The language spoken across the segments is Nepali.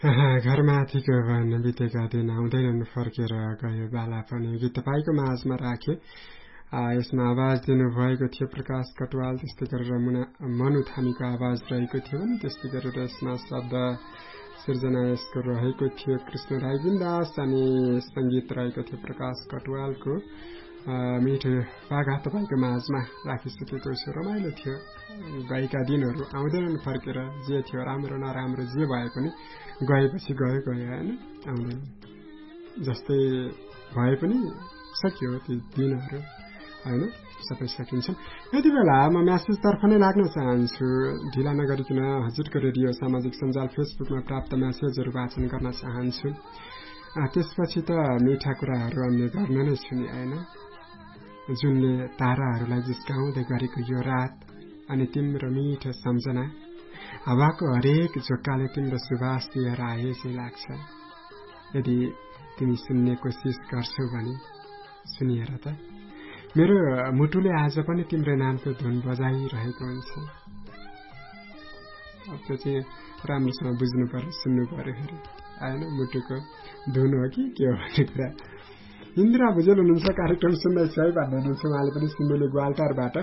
घरमाथिको भन्न बितेका दिन आउँदैनन् फर्केर गयो बाला पनि गीत तपाईँको माझमा राखे। यसमा आवाज दिनुभएको थियो प्रकाश कटवाल, त्यस्तै गरेर मनु थामीको आवाज रहेको थियो भने त्यस्तै गरेर यसमा शब्द सिर्जना यसको रहेको थियो कृष्ण राई बिन्दास अनि संगीत रहेको थियो प्रकाश कटवालको। मिठो भागा तपाईँको माझमा राखिसकेको छु। रमाइलो थियो। गएका दिनहरू आउँदैनन् फर्केर, जे थियो राम्रो नराम्रो जे भए पनि गएपछि गयो होइन, आउँदैन जस्तै भए पनि सकियो ती दिनहरू होइन, सबै सकिन्छन्। यति बेला म म्यासेजतर्फ नै लाग्न चाहन्छु, ढिला नगरिकन हजुरको रेडियो सामाजिक सञ्जाल फेसबुकमा प्राप्त म्यासेजहरू वाचन गर्न चाहन्छु। त्यसपछि त मिठा कुराहरू अन्य गर्न नै छु नि होइन। जुनले ताराहरूलाई जिस्काउँदै गरेको यो रात अनि तिम्रो मिठो सम्झना, हावाको हरेक झोक्काले तिम्रो सुवास लिएर आए चाहिँ लाग्छ। यदि तिमी सुन्ने कोसिस गर्छौ भने सुनिएर त मेरो मुटुले आज पनि तिम्रो नामको धुन बजाइरहेको हुन्छ। त्यो चाहिँ राम्रोसँग बुझ्नु पर्यो, सुन्नु पर्यो फेरि होइन। मुटुको धुन हो कि के हो भन्ने कुरा। इन्दिरा भुजेल हुनुहुन्छ, कार्यक्रम सुन्दैछु है भन्नु हुनुहुन्छ उहाँले पनि सिन्धुली ग्वालटारबाट।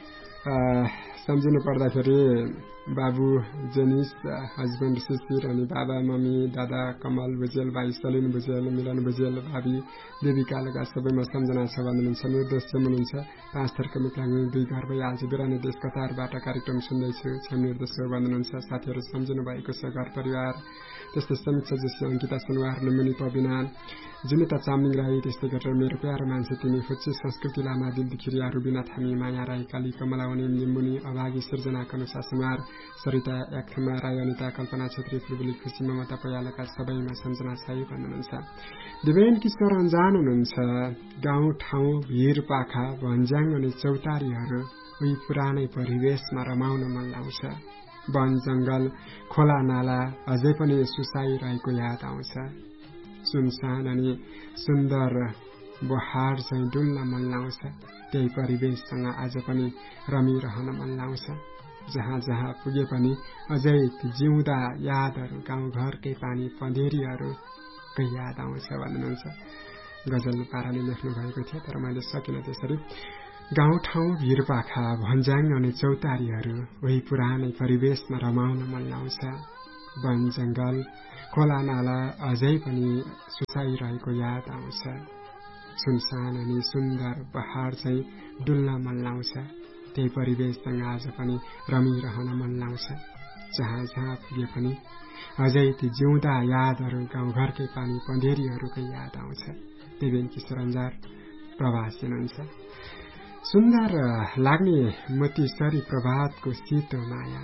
सम्झिनु पर्दाखेरि बाबु जेनिस, हस्बेन्ड शिशिर अनि बाबा मम्मी दादा कमल भुजेल, भाइ सलिन भुजेल, मिलन भुजेल, भावी देविका लगायत सबैमा सम्झना छ भन्नुहुन्छ। निर्देश चाहिँ हुनुहुन्छ 5 थरको मिक्लाङ 2 घर भई आज बिरानी देश कतारबाट कार्यक्रम सुन्दैछु छ निर्देश भन्नुहुन्छ। साथीहरू सम्झिनु भएको छ घर परिवार, त्यस्तै समीक्षा जोशी, अङ्किता सुनवार, लुम्बिनी पविना, जुनिता चामलिङ राई, त्यस्तै गरेर मेरो प्यारो मान्छे तिमी, फुच्ची संस्कृति लामा, दिलदुखिरिया, रुबिना थामी, माया राई, काली कमलावनी, लिम्बुनी, अभागी, सृजना कनुसा सुमार, सरिता याख्मा राई, अनिता कल्पना छेत्री, फुलबुली खुसी, ममता पयालका सबैमा सम्झना छ भन्नुहुन्छ। दिवेन किशोर अन्जान हुनुहुन्छ, गाउँ ठाउँ भिर पाखा भन्ज्याङ अनि चौतारीहरू उही पुरानै परिवेशमा रमाउन मन लाउँछ। वन जंगल खोला नाला अझै पनि सुसाइरहेको याद आउँछ। सुनसान अनि सुन्दर बहार चाहिँ डुल्न मन लाउँछ। त्यही परिवेशसँग आज पनि रमिरहन मन लाउँछ। जहाँ जहाँ पुगे पनि अझै जिउँदा यादहरू, गाउँघरकै पानी पँधेरीहरूकै याद आउँछ भन्नुहुन्छ। गजल पाराले लेख्नु भएको थियो तर मैले सकिनँ त्यसरी। गाउँठाउँ भिरपाखा भन्ज्याङ अनि चौतारीहरू उही पुरानै परिवेशमा रमाउन मन लाउँछ। वन जंगल खोला नाला अझै पनि सुसाइरहेको याद आउँछ। सुनसान अनि सुन्दर बहार चाहिँ डुल्न मन लाउँछ। त्यही परिवेशसँग आज पनि रमिरहन मन लाउँछ। जहाँ जहाँ पुगे पनि अझै ती जिउँदा यादहरू, गाउँघरकै पानी पँधेरीहरूकै याद आउँछ। देवेन किशोर अन्जार प्रवासी हुनुहुन्छ। सुन्दर लाग्ने मतिसरी प्रभातको शीतो माया,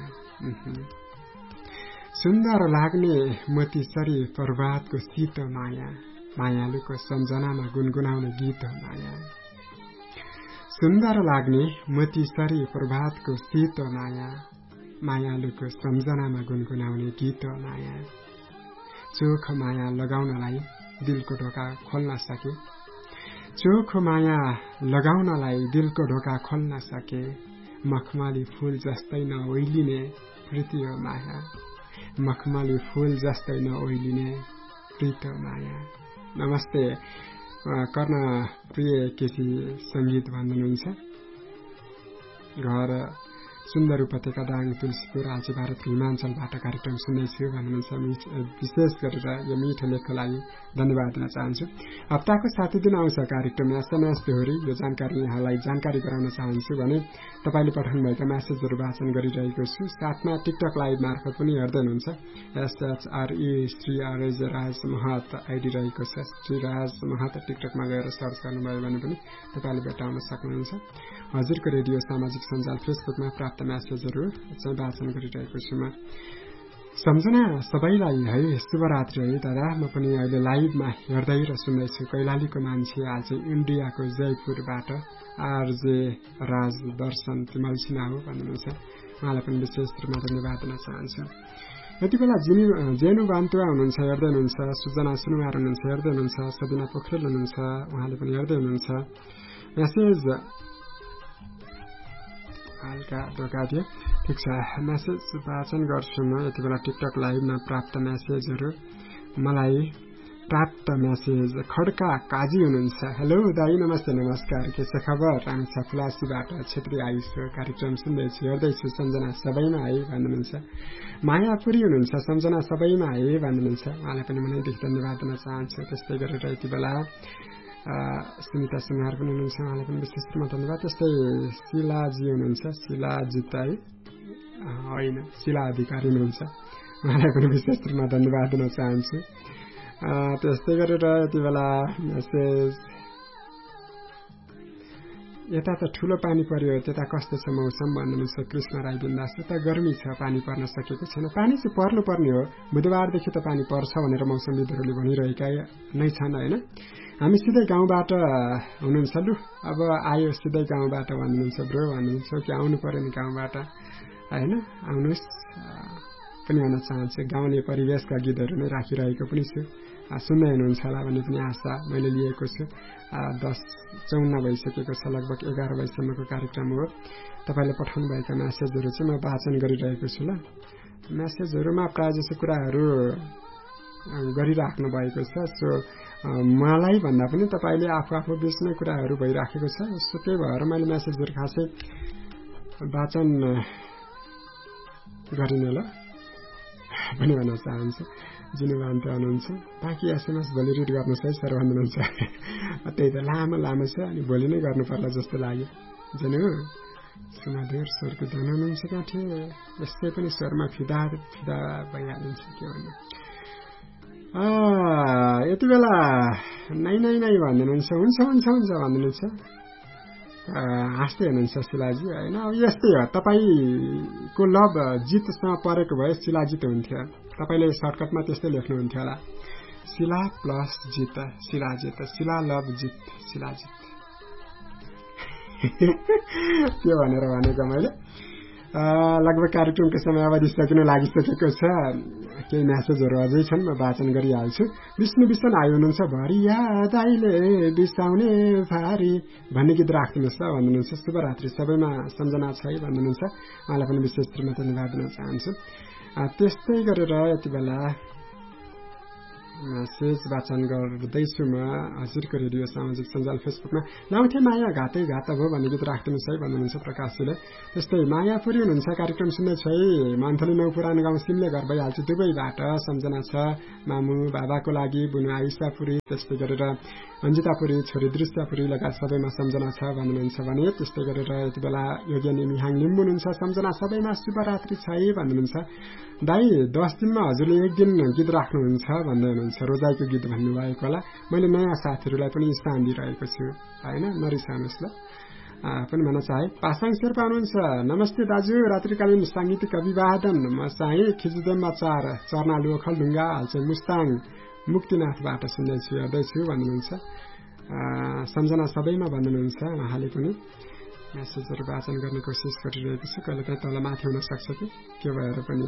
सुन्दर लाग्ने मतिसरी प्रभातको शीतो माया, मायालुको सम्झनामा गुनगुनाउने गीत हो माया। सुन्दर लाग्ने मतिसरी प्रभातको शीतो माया, मायालुको सम्झनामा गुनगुनाउने गीत हो माया। चोख माया लगाउनलाई दिलको ढोका खोल्न सके, चोख माया लगाउनलाई दिलको ढोका खोल्न सके, मखमली फूल जस्तै नओइलिने प्रीति हो माया, मखमली फूल जस्तै नओइलिने प्रीति हो माया। नमस्ते कर्ण प्रिय केसी संगीत भन्नुहुन्छ। घर सुन्दर उपत्यका दाङ तुलसीपुर आज भारतको हिमाञ्चलबाट कार्यक्रम सुन्दैछु भन्नुहुन्छ। विशेष गरेर यो मिठो लेखको लागि धन्यवाद दिन चाहन्छु। हप्ताको 7 दिन आउँछ कार्यक्रम एसएमएस दोहोरी। यो जानकारी यहाँलाई जानकारी गराउन चाहन्छु भने तपाईँले पठाउनुभएका म्यासेजहरू वाचन गरिरहेको छु। साथमा टिकटक लाइभ मार्फत पनि हेर्दै हुनुहुन्छ। SHRE श्री RJ राज महत आइडी रहेको छ। श्री राज महत टिकटकमा गएर सर्च गर्नुभयो भने पनि तपाईँले भेटाउन सक्नुहुन्छ। हजुरको रेडियो सामाजिक सञ्जाल फेसबुकमा प्राप्त म्यासेजहरू चाहिँ वाचन गरिरहेको छु म। सम्झना सबैलाई है, शुभरात्रि है दादा। म पनि अहिले लाइभमा हेर्दै र सुन्दैछु। कैलालीको मान्छे आज इन्डियाको जयपुरबाट RJ राज दर्शन तिमल सिन्हा हो भन्नुहुन्छ। उहाँलाई पनि विशेष रूपमा धन्यवाद दिन चाहन्छु। यति बेला जेनु बान्तुवा हुनुहुन्छ, हेर्दै हुनुहुन्छ। सुजना सुनुवार हुनुहुन्छ, हेर्दै हुनुहुन्छ। सबिना पोखरेल हुनुहुन्छ, उहाँले पनि हेर्दै हुनुहुन्छ। मेसेज हल्का धोका थियो ठिक छ मेसेज वाचन गर्छु म यति बेला टिकटक लाइभमा प्राप्त मेसेजहरू मलाई प्राप्त मेसेज खड्का काजी हुनुहुन्छ हेलो दाई नमस्ते नमस्कार के छ खबर हामी सफलासीबाट क्षेत्रीय आयुष कार्यक्रम सुन्दैछु हेर्दैछु सम्झना सबैमा है भन्नुहुन्छ मायापुरी हुनुहुन्छ सम्झना सबैमा है भन्नुहुन्छ उहाँलाई पनि मनैदेखि धन्यवाद दिन चाहन्छु त्यस्तै गरेर यति बेला सुनिता सुनार पनि हुनुहुन्छ उहाँलाई पनि विशेष रूपमा धन्यवाद त्यस्तै शिलाजी हुनुहुन्छ शिलाजित है होइन शिला अधिकारी हुनुहुन्छ उहाँलाई पनि विशेष रूपमा धन्यवाद दिन चाहन्छु त्यस्तै गरेर यति बेला मेसेज यता त ठूलो पानी पर्यो त्यता कस्तो छ मौसम भन्नुहुन्छ कृष्ण राई बिन्दास यता गर्मी छ पानी पर्न सकेको छैन पानी चाहिँ पर्नुपर्ने हो बुधबारदेखि त पानी पर्छ भनेर मौसमविदहरूले भनिरहेका नै छन् होइन हामी सिधै गाउँबाट हुनुहुन्छ लु अब आयो सिधै गाउँबाट भन्नुहुन्छ ब्रो भन्नुहुन्छ कि आउनु पर्यो नि गाउँबाट होइन आउनुहोस् पनि भन्न चाहन्छु गाउँले परिवेशका गीतहरू नै राखिरहेको पनि छु सुन्दै हुनुहुन्छ होला भन्ने पनि आशा मैले लिएको छु 10:54 भइसकेको छ लगभग 11 बजीसम्मको कार्यक्रम हो तपाईँले पठाउनु भएका मेसेजहरू चाहिँ म वाचन गरिरहेको छु ल मेसेजहरूमा प्रायः जसो कुराहरू गरिराख्नु भएको छ सो मलाई भन्दा पनि तपाईँले आफू बिचमै कुराहरू भइराखेको छ सो त्यही भएर मैले मेसेजहरू खासै वाचन गरिने ल पनि भन्न चाहन्छु जिनुवान्त हुनुहुन्छ बाँकी एसएमएस भोलि रिड गर्नुहोस् है सर भन्नुहुन्छ त्यही त लामो छ अनि भोलि नै गर्नु पर्ला जस्तो लाग्यो जनु सुनादेव स्वरको धन हुनुहुन्छ कहाँ थियो यस्तै पनि स्वरमा फिदा भइहालिन्छ के भन्नु यति बेला नै भन्नुहुन्छ हुन्छ भन्नुहुन्छ हाँस्दै हुनुहुन्छ शिलाजी होइन अब यस्तै हो तपाईँको लभ जितसँग परेको भए शिलाजित हुन्थ्यो तपाईँले सर्टकटमा त्यस्तै लेख्नुहुन्थ्यो होला शिला प्लस जित शिलाजित शिला लभ जित शिलाजित के भनेर भनेको मैले लगभग कार्यक्रमको समयावधि सकिन लागिसकेको छ केही मेसेजहरू अझै छन् म वाचन गरिहाल्छु विष्णु विष्ण आयो हुनुहुन्छ भरिया दाइले बिसाउने भारी भन्ने गीत राख्दिनुहोस् ल भन्नुहुन्छ शुभरात्रि सबैमा सम्झना छ है भन्नुहुन्छ उहाँलाई पनि विशेष रूपमा धन्यवाद दिन चाहन्छु त्यस्तै गरेर यति बेला मेसेज वाचन गर्दैछु म हजुरको रेडियो सामाजिक सञ्जाल फेसबुकमा लाउँथे माया घातै घात भयो भन्ने गीत राखिदिनुहोस् है भन्नुहुन्छ प्रकाशजीले त्यस्तै मायापुरी हुनुहुन्छ कार्यक्रम सुन्दैछ है मन्थली 9 पुरानो गाउँ सिमले घर भइहाल्छु दुबईबाट सम्झना छ मामु बाबाको लागि बुनु आइसापुरी त्यस्तै गरेर अन्जितापुरी छोरी दृश्यपुरी लगायत सबैमा सम्झना छ भन्नुहुन्छ भने त्यस्तै गरेर यति बेला योग्यनी मिहाङ लिम्बु हुनुहुन्छ सम्झना सबैमा शुभरात्रि छ है भन्नुहुन्छ दाइ 10 दिनमा हजुरले एक दिन गीत राख्नुहुन्छ भन्दै हुनुहुन्छ रोजाइको गीत भन्नुभएको होला मैले नयाँ साथीहरूलाई पनि स्थान दिइरहेको छु होइन नरिसाउनुहोस् ल पनि भन्न चाहे पासाङ शेर्पा हुनुहुन्छ नमस्ते दाजु रात्रिकालीन साङ्गीतिक अभिवादन म चाहिँ खिचुदेममा 4 चर्नालु ओखलढुङ्गा हाल्छ मुस्ताङ मुक्तिनाथबाट सुन्दैछु हेर्दैछु भन्नुहुन्छ सम्झना सबैमा भन्नुहुन्छ उहाँले पनि मेसेजहरू वाचन गर्ने कोसिस गरिरहेको छु कहिले काहीँ तल माथि हुन सक्छ के भएर पनि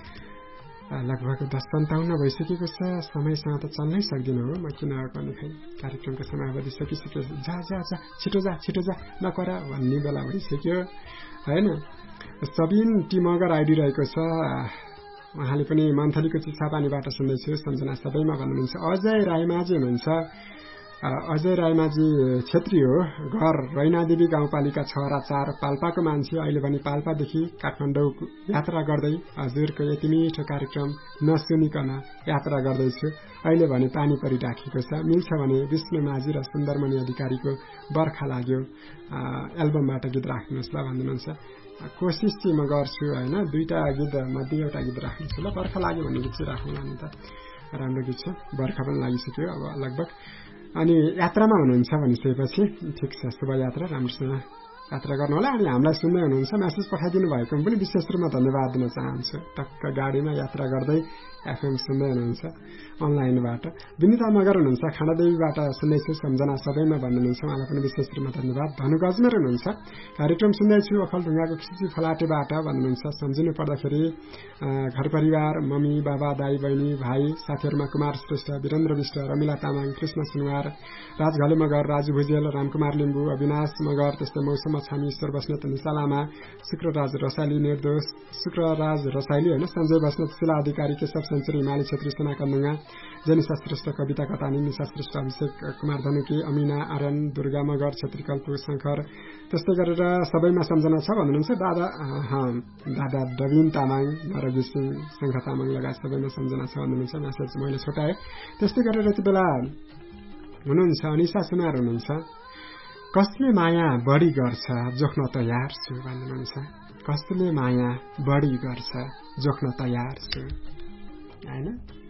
लगभग 10:55 भइसकेको छ समयसँग त चल्नै सक्दिनँ हो म किन गर्ने खै कार्यक्रमको समयावधि सकिसक्यो जा छिटो जा नकर भन्ने बेला भइसक्यो होइन सबिन टी मगर आइदिरहेको छ उहाँले पनि मन्थलीको चिसापानीबाट सुन्दैछु सम्झना सबैमा भन्नुहुन्छ अजय राईमाझी हुनुहुन्छ अजय राईमाझी क्षेत्री हो घर रैनादेवी गाउँपालिका 6 र 4 पाल्पाको मान्छे अहिले पनि पाल्पादेखि काठमाडौँ यात्रा गर्दै हजुरको यति मिठो कार्यक्रम नसुनिकन यात्रा गर्दैछु अहिले भने पानी परिराखेको छ मिल्छ भने विष्णु माझी र सुन्दरमणि अधिकारीको बर्खा लाग्यो एल्बमबाट गीत राख्नुहोस् ल भन्नुहुन्छ कोसिस चाहिँ म गर्छु होइन 2टा गीत मध्ये एउटा गीत राख्छु ल बर्खा लाग्यो भन्ने गीत चाहिँ राख्नु नि त राम्रो गीत छ बर्खा पनि लागिसक्यो अब लगभग अनि यात्रामा हुनुहुन्छ भनिसकेपछि ठिक छ शुभ यात्रा राम्रोसँग यात्रा गर्नु होला अनि हामीलाई सुन्दै हुनुहुन्छ मेसेज पठाइदिनु भएको पनि विशेष रूपमा धन्यवाद दिन चाहन्छु टक्क गाडीमा यात्रा गर्दै एफएम सुन्दै हुनुहुन्छ अनलाइनबाट विनिता मगर हुनुहुन्छ खानादेवीबाट सुन्दैछु सम्झना सबैमा भन्नुहुन्छ उहाँलाई पनि विशेष रूपमा धन्यवाद धनु गजमेर हुनुहुन्छ कार्यक्रम सुन्दैछु ओखलढुङ्गाको खिची फलाटेबाट भन्नुहुन्छ सम्झिनु पर्दाखेरि घर परिवार मम्मी बाबा दाई बहिनी भाइ साथीहरूमा कुमार श्रेष्ठ वीरेन्द्र विष्ट रमिला तामाङ कृष्ण सुनवार राज घले मगर राजु भुजेल रामकुमार लिम्बू अविनाश मगर त्यस्तै मौसम छामी ईश्वर बस्नेत निशा लामा शुक्रराज रसाइली निर्दोष शुक्रराज रसाइली होइन सञ्जय बस्नेत शिला अधिकारी केशव सेन्चुरी हिमाली क्षेत्री सोना कन्दुङा जनिसा श्रेष्ठ कविता कटानी निशा श्रेष्ठ अभिषेक कुमार धनुकी अमिना आर्यन दुर्गा मगर क्षेत्री कल्पु शंकर त्यस्तै गरेर सबैमा सम्झना छ भन्नुहुन्छ दादा डबिन तामाङ नरजी सिंह शंख तामाङ लगायत सबैमा सम्झना छ भन्नुहुन्छ मेसेज मैले छोटाएँ त्यस्तै गरेर यति बेला हुनुहुन्छ अनिसा सुनार हुनुहुन्छ कसले माया बढी गर्छ जोख्न तयार छु भन्नुहुन्छ कसले माया बढी गर्छ जोख्न तयार छु हैन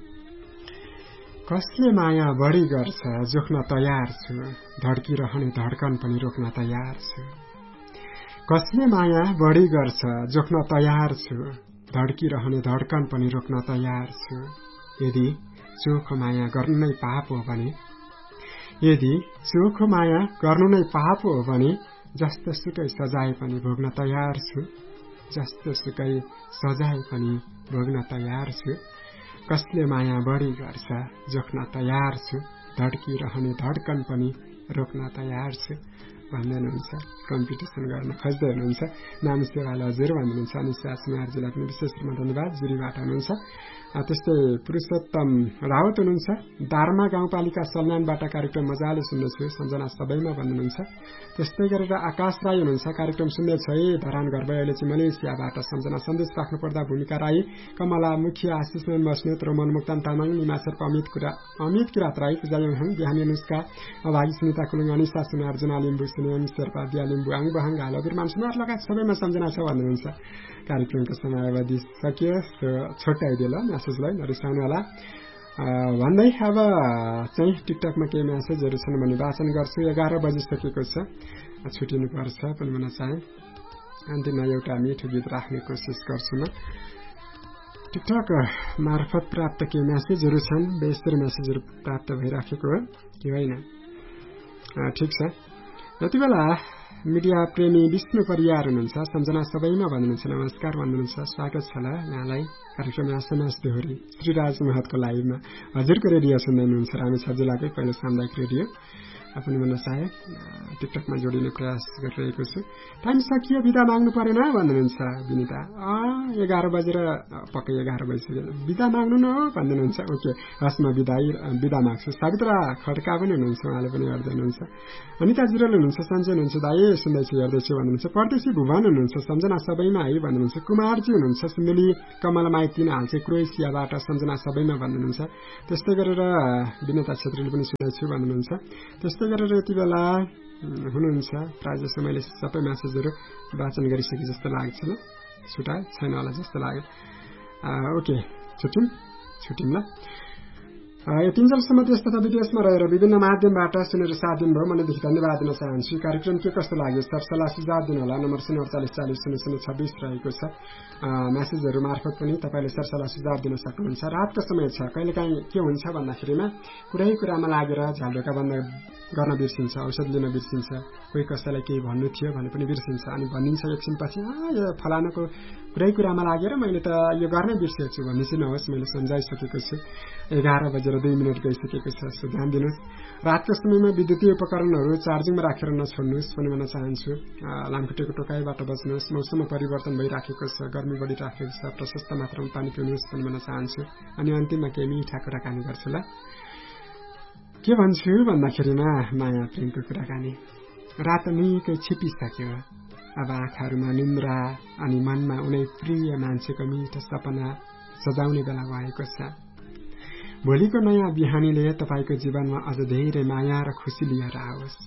कसले माया बढी गर्छ जोख्न तयार छु धड्किरहने धड्कन पनि रोक्न तयार छु कसले माया बढी गर्छ जोख्न तयार छु धड्किरहने धड्कन पनि रोक्न तयार छु यदि चोखो माया गर्नु नै पाप हो भने यदि चोखो माया गर्नु नै पाप हो भने जस्तो सुकै सजाय पनि भोग्न तयार छु जस्तो सुकै सजाय पनि भोग्न तयार छु कसले माया बढी गर्छ जोख्न तयार छु धड्किरहने धड्कन पनि रोक्न तयार छु भन्दै हुनुहुन्छ कम्पिटिसन गर्न खोज्दै हुनुहुन्छ नाम सेवाल हजुर भन्नुहुन्छ अनि सासमारजीलाई पनि विशेष रूपमा धन्यवाद जुरीबाट हुनुहुन्छ त्यस्तै पुरुषोत्तम रावत हुनुहुन्छ दार्मा गाउँपालिका सल्यानबाट कार्यक्रम मजाले सुन्दैछु सम्झना सबैमा भन्नुहुन्छ त्यस्तै गरेर आकाश राई हुनुहुन्छ कार्यक्रम सुन्दैछ है धरान घर भए अहिले चाहिँ मलेसियाबाट सम्झना सन्देश राख्नुपर्दा भूमिका राई कमला मुखिया आशिषमान बस्नेत रोमन मुक्तान तामाङ निमाशर्प अमित किरात राई पूजा योङ बिहानी अनुष्का अभागी सुनिता कुलुङ अनिसा सुनार जुना लिम्बू सुनियम शेर्पा दिया लिम्बू आङ बहाङ हाल बिरमान सुनार लगायत सबैमा सम्झना छ भन्नुहुन्छ कार्यक्रमको समयावधि सकियो छोटाइदियो ल म्यासेजलाई नरिसाउनुहोला भन्दै अब चाहिँ टिकटकमा केही म्यासेजहरू छन् भने वाचन गर्छु 11 बजिसकेको छ छुटिनुपर्छ पनि भन्न चाहे अन्तिममा एउटा मिठो गीत राख्ने कोसिस गर्छु म टिकटक मार्फत प्राप्त केही म्यासेजहरू छन् 72 म्यासेजहरू प्राप्त भइराखेको हो कि होइन ठिक छ यति बेला मिडिया प्रेमी विष्णु परियार हुनुहुन्छ सम्झना सबैमा भन्नुहुन्छ नमस्कार भन्नुहुन्छ स्वागत छ ल यहाँलाई कार्यक्रम एसएमएस दोहोरी श्रीराज महतको लाइभमा हजुरको रेडियो सुन्दै हुनुहुन्छ रामेछाप जिल्लाकै पहिलो सामुदायिक रेडियो पनि भन्न चाहे टिकटकमा जोडिने प्रयास गरिरहेको छु टाइम सकियो बिदा माग्नु परेन भन्नुहुन्छ विनिता 11 बजेर पक्कै 11 बजिसक्यो बिदा माग्नु न हो भन्नुहुन्छ ओके हस्मा बिदा माग्छु सावित्रा खड्का पनि हुनुहुन्छ उहाँले पनि गर्दै हुनुहुन्छ अनिता जिरल हुनुहुन्छ सञ्जय हुनुहुन्छ दाइ सुन्दैछु हेर्दैछु भन्नुहुन्छ परदेशी भुवन हुनुहुन्छ सम्झना सबैमा है भन्नुहुन्छ कुमारजी हुनुहुन्छ सिन्धुली कमला माइती हाल्छ क्रोएसियाबाट सम्झना सबैमा भन्नुहुन्छ त्यस्तै गरेर विनता छेत्रीले पनि सुन्दैछु भन्नुहुन्छ त्यस्तै गरेर यति बेला हुनुहुन्छ प्राय जसो मैले सबै म्यासेजहरू वाचन गरिसके जस्तो लाग्छ ल छुटाए छैन होला जस्तो लाग्यो ओके छुटिम ल यतिन्जेलसम्म देश तथा विदेशमा रहेर विभिन्न माध्यमबाट सुनेर साथ दिनुभयो मनैदेखि धन्यवाद दिन चाहन्छु कार्यक्रम के कस्तो लाग्यो सरसल्लाह सुझाव दिनु होला नम्बर 048400026 रहेको छ म्यासेजहरू मार्फत पनि तपाईले सरसल्लाह सुझाव दिन सक्नुहुन्छ रातको समय छ कहिलेकाहीँ के हुन्छ भन्दाखेरिमा कुरामा लागेर झ्यालढोका बन्द गर्न बिर्सिन्छ औषध लिन बिर्सिन्छ कोही कसैलाई केही भन्नु थियो भने पनि बिर्सिन्छ अनि भनिन्छ एकछिनपछि यो फलानाको कुरामा लागेर मैले त यो गर्नै बिर्सेको छु भन्ने चाहिँ नहोस् मैले सम्झाइसकेको छु 11:02 गइसकेको छ सो ध्यान दिनुहोस् रातको समयमा विद्युतीय उपकरणहरू चार्जिङमा राखेर नछोड्नुहोस् पनि भन्न चाहन्छु लामखुट्टेको टोकाइबाट बच्नुहोस् मौसममा परिवर्तन भइराखेको छ गर्मी बढिराखेको छ प्रशस्त मात्रामा पानी पिउनुहोस् पनि भन्न चाहन्छु अनि अन्तिममा केही मिठा कुराकानी गर्छु ल के भन्छु भन्दाखेरिमा माया प्रेमको कुराकानी रात निकै छिपिसक्यो अब आँखाहरूमा निन्द्रा अनि मनमा उनै प्रिय मान्छेको मिठो सपना सजाउने बेला भएको छ भोलिको नयाँ बिहानीले तपाईको जीवनमा अझ धेरै माया र खुशी लिएर आओस्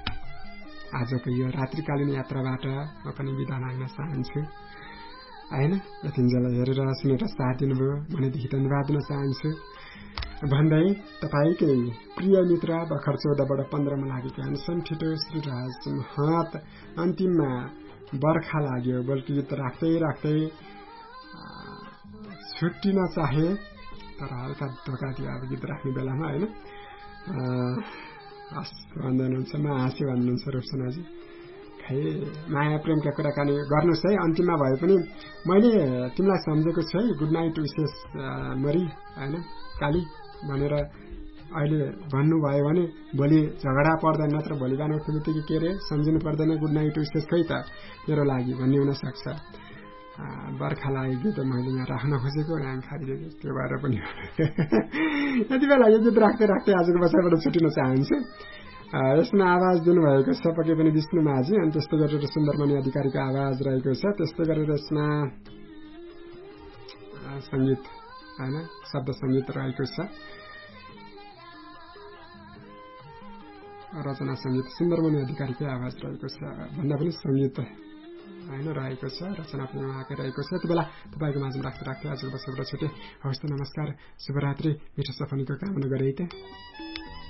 आजको यो रात्रिकालीन यात्राबाट म पनि बिदा माग्न चाहन्छु हैन यतिन्जेल हेरेर सुनेर साथ दिनुभयो मनैदेखि धन्यवाद दिन चाहन्छु भन्दै तपाईकै प्रिय मित्र भर्खर 14बाट 15 मा लागेको ह्यान्डसम ठिटो श्रीराज महत अन्तिममा बर्खा लाग्यो बल्कि गीत राख्दै छुट्टिन चाहे तर हल्का धोका दियो अब गीत राख्ने बेलामा हैन हस् भन्नुहुन्छ म हाँसे भन्नुहुन्छ रोशनाजी खै माया प्रेमका कुराकानी गर्नुहोस् है अन्तिममा भए पनि मैले तिमीलाई सम्झेको छु है गुड नाइट विशेष मरी हैन काली भनेर अहिले भन्नुभयो भने भोलि झगडा पर्दैन, नत्र भोलि बिहान उठ्ने बित्तिकै के अरे सम्झिनु पर्दैन गुड नाइट विशेष खै त मेरो लागि भन्ने हुन सक्छ। बर्खा लागेको त मैले यहाँ राख्न खोजेको ऱ्याङ खाइदिएको त्यो भएर पनि यति बेला यो गीत राख्दै राख्दै आजको बसाइबाट छुटिन चाहन्छु। यसमा आवाज दिनुभएको छ पक्कै पनि विष्णु माझी, अनि त्यस्तै गरेर सुन्दरमणि अधिकारीको आवाज रहेको छ। त्यस्तै गरेर यसमा सङ्गीत होइन शब्द सङ्गीत रहेको छ, रचना सङ्गीत सुन्दरमणि अधिकारीकै आवाज रहेको छ, भन्दा पनि सङ्गीत होइन रहेको छ, रचना पनि उहाँकै रहेको छ। यति बेला तपाईँको माझमा राख्दै राख्दै आजको बसाइबाट छुटे। हवस् त, नमस्कार, शुभरात्रि, मिठो सफलताको कामना गरे।